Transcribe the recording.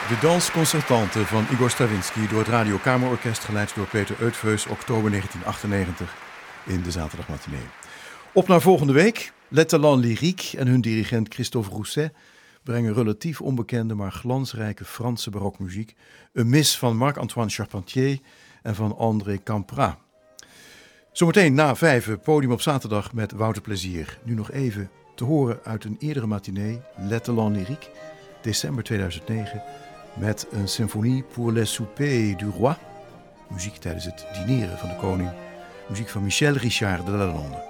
De Danse Concertante van Igor Stravinsky door het Radio Kamerorkest, geleid door Peter Uitveus, oktober 1998 in de zaterdagmatinee. Op naar volgende week. Les Talents Lyriques en hun dirigent Christophe Rousset brengen relatief onbekende maar glansrijke Franse barokmuziek. Een mis van Marc-Antoine Charpentier en van André Campra. Zometeen na 5 podium op zaterdag met Wouter Plezier. Nu nog even te horen uit een eerdere matinee, Les Talents Lyriques, december 2009, met een symphonie pour les soupers du roi. Muziek tijdens het dineren van de koning. Muziek van Michel Richard de Lalande.